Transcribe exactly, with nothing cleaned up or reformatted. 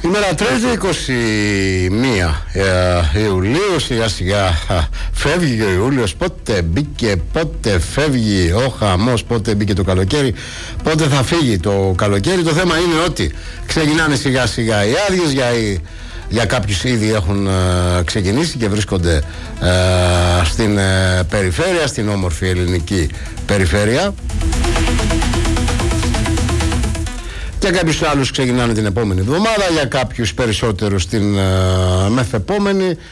Σήμερα Τρίτη είκοσι μία ε, Ιουλίου, σιγά σιγά α, φεύγει ο Ιούλιος. Πότε μπήκε, πότε φεύγει ο χαμός, πότε μπήκε το καλοκαίρι, πότε θα φύγει το καλοκαίρι. Το θέμα είναι ότι ξεκινάνε σιγά σιγά οι άδειες, για, για κάποιους ήδη έχουν ε, ξεκινήσει και βρίσκονται ε, στην ε, περιφέρεια, στην όμορφη ελληνική περιφέρεια. Για κάποιους άλλους ξεκινάνε την επόμενη εβδομάδα, για κάποιους περισσότερους την uh, μεθεπόμενη.